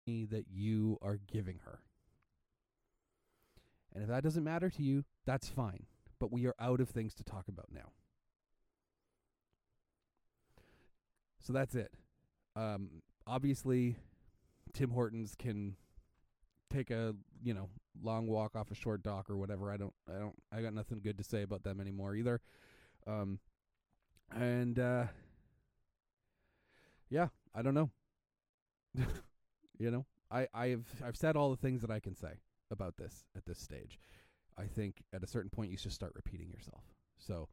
that you are giving her. And if that doesn't matter to you, that's fine. But we are out of things to talk about now. So that's it. Obviously, Tim Hortons can take a long walk off a short dock or whatever. I got nothing good to say about them anymore either. Yeah, I don't know. I've said all the things that I can say about this at this stage. I think at a certain point you should start repeating yourself. So,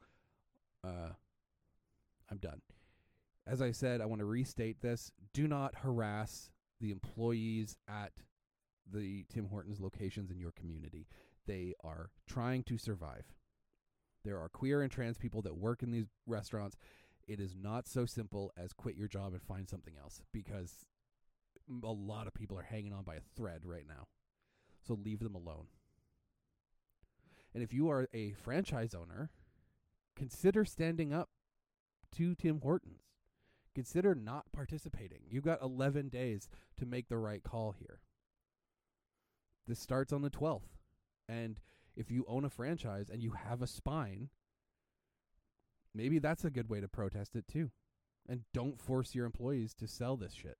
I'm done. As I said, I want to restate this. Do not harass the employees at the Tim Hortons locations in your community. They are trying to survive. There are queer and trans people that work in these restaurants. It is not so simple as quit your job and find something else, because a lot of people are hanging on by a thread right now. So leave them alone. And if you are a franchise owner, consider standing up to Tim Hortons. Consider not participating. You've got 11 days to make the right call here. This starts on the 12th. And if you own a franchise and you have a spine, maybe that's a good way to protest it too. And don't force your employees to sell this shit.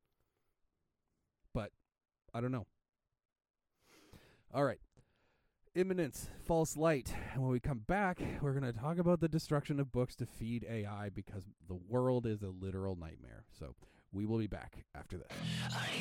But I don't know. All right. Imminence, false light. And when we come back, we're going to talk about the destruction of books to feed AI, because the world is a literal nightmare. So we will be back after this. I